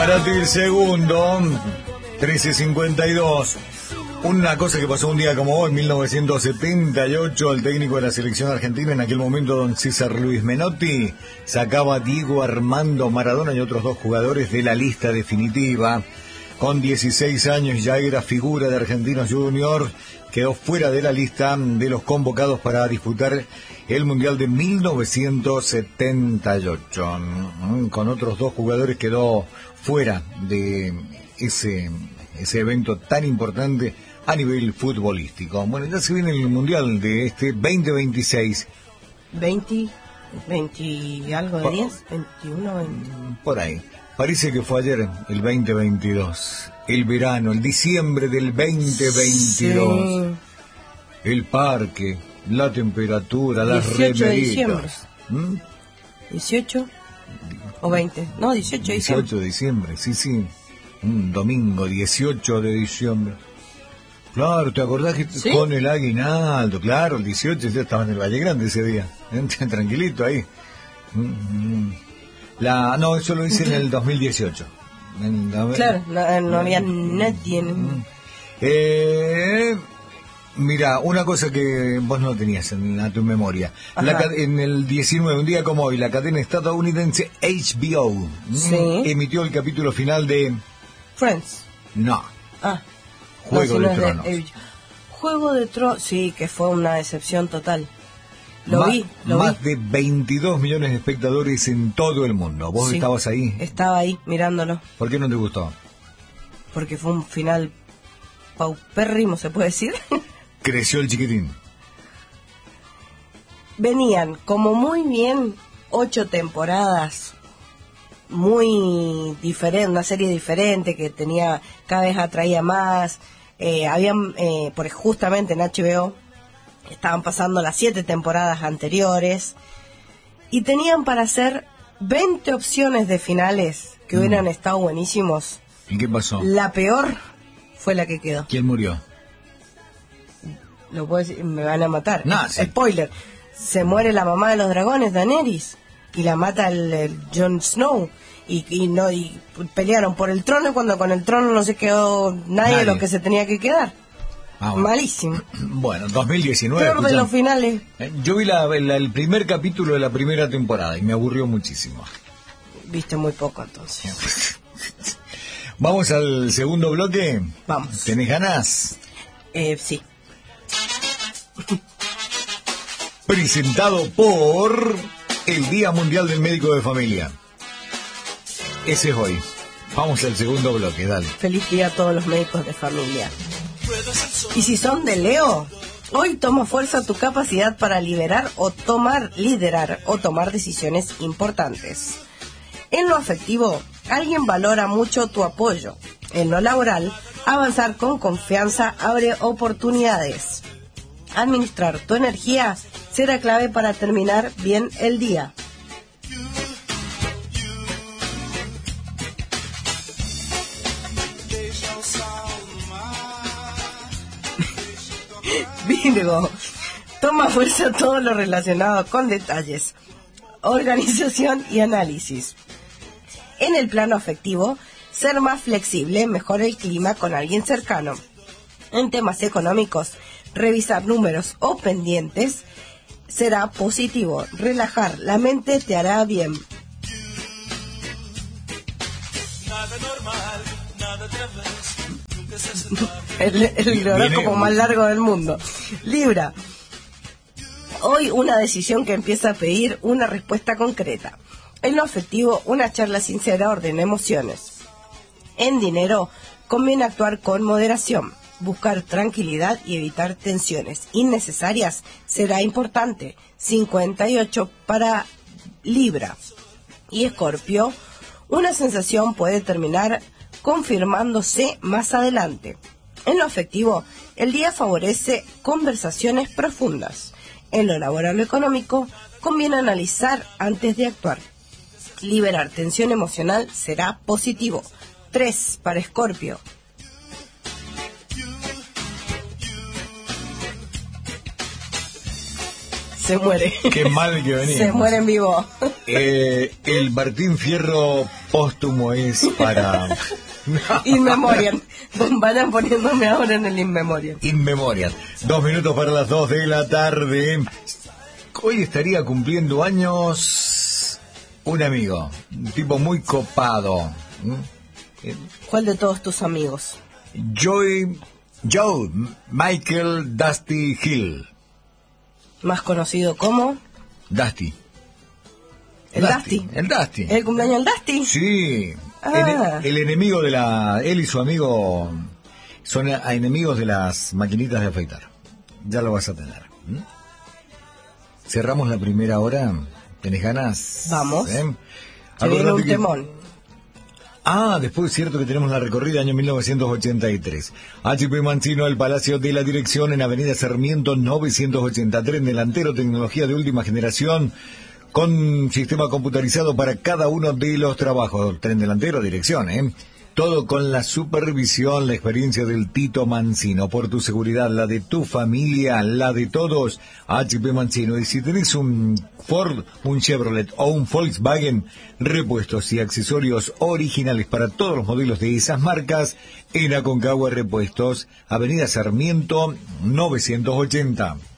Para ti el segundo, 13:52. Una cosa que pasó un día como hoy, 1978, el técnico de la selección argentina, en aquel momento don César Luis Menotti, sacaba a Diego Armando Maradona y otros dos jugadores de la lista definitiva. Con 16 años ya era figura de Argentinos Juniors, quedó fuera de la lista de los convocados para disputar el Mundial de 1978. Con otros dos jugadores quedó fuera de ese evento tan importante a nivel futbolístico. Bueno, ya se viene el Mundial de este 2026. 20 y algo de 10, 21, 20. Por ahí. Parece que fue ayer, el 2022. El verano, el diciembre del 2022. Sí. El parque, la temperatura, las 18 de diciembre. ¿Mm? 18 o 20. No, 18 de diciembre. 18 de diciembre, sí. Un domingo, 18 de diciembre. Claro, ¿te acordás que ¿sí? Con el aguinaldo? Claro, el 18 ya estaba en el Valle Grande ese día. Tranquilito ahí. No, eso lo hice en el 2018. Claro, no había nadie. Mira, una cosa que vos no tenías en tu memoria. En el 19, un día como hoy, la cadena estadounidense HBO emitió el capítulo final de... Friends. No. Juego de Tronos. Juego de Tronos, sí, que fue una decepción total. Lo vi. Más de 22 millones de espectadores en todo el mundo. ¿Vos estabas ahí? Estaba ahí, mirándolo. ¿Por qué no te gustó? Porque fue un final paupérrimo, ¿se puede decir? Creció el chiquitín. Venían como muy bien 8 temporadas, muy diferente, una serie diferente que tenía, cada vez atraía más. Porque justamente en HBO estaban pasando las 7 temporadas anteriores y tenían para hacer 20 opciones de finales que hubieran estado buenísimos. ¿Y qué pasó? La peor fue la que quedó. ¿Quién murió? Lo puedo decir, me van a matar. No, sí. Spoiler. Se muere la mamá de los dragones, Daenerys, y la mata el Jon Snow. Y pelearon por el trono, y cuando con el trono no se quedó nadie de lo que se tenía que quedar. Bueno. Malísimo. Bueno, 2019. Peor de los finales. Yo vi el primer capítulo de la primera temporada y me aburrió muchísimo. Viste muy poco entonces. ¿Vamos al segundo bloque? Vamos. ¿Tenés ganas? Sí. Presentado por el Día Mundial del Médico de Familia. Ese es hoy. Vamos al segundo bloque, dale. Feliz día a todos los médicos de familia. Y si son de Leo, hoy toma fuerza tu capacidad para liderar o tomar decisiones importantes. En lo afectivo, alguien valora mucho tu apoyo. En lo laboral, avanzar con confianza abre oportunidades. Administrar tu energía será clave para terminar bien el día. Virgo, toma fuerza todo lo relacionado con detalles, organización y análisis. En el plano afectivo, ser más flexible mejora el clima con alguien cercano. En temas económicos, revisar números o pendientes será positivo. Relajar la mente te hará bien. El horóscopo más largo del mundo. Libra, hoy una decisión que empieza a pedir una respuesta concreta. En lo afectivo, una charla sincera ordena emociones. En dinero, conviene actuar con moderación. Buscar tranquilidad y evitar tensiones innecesarias será importante. 58 para Libra. Y Escorpio, una sensación puede terminar confirmándose más adelante. En lo afectivo, el día favorece conversaciones profundas. En lo laboral o económico, conviene analizar antes de actuar. Liberar tensión emocional será positivo. 3 para Escorpio. Se muere. Qué mal que venía. Se muere en vivo. El Martín Fierro póstumo es para... In Memoriam. Van a poniéndome ahora en el In Memoriam. In Memoriam. 2 minutos para las 2 de la tarde. Hoy estaría cumpliendo años un amigo, un tipo muy copado. ¿Cuál de todos tus amigos? Joe Michael Dusty Hill. Más conocido como... Dusty. ¿El Dusty? El Dusty. ¿El cumpleaños del Dusty? Sí. Ah. El enemigo de la... Él y su amigo son enemigos de las maquinitas de afeitar. Ya lo vas a tener. Cerramos la primera hora. ¿Tenés ganas? Vamos. Se viene un temón. Después es cierto que tenemos la recorrida año 1983. HP Mancino, el Palacio de la Dirección en Avenida Sarmiento 980. Tren delantero, tecnología de última generación, con sistema computarizado para cada uno de los trabajos. Tren delantero, dirección, Todo con la supervisión, la experiencia del Tito Mancino. Por tu seguridad, la de tu familia, la de todos, HP Mancino. Y si tenés un Ford, un Chevrolet o un Volkswagen, repuestos y accesorios originales para todos los modelos de esas marcas, en Aconcagua Repuestos, Avenida Sarmiento 980.